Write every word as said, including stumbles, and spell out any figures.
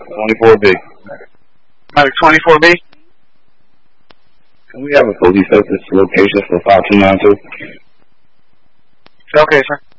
twenty-four B. Medic twenty-four B. Can we have a police at this location for five two nine two? Okay, sir.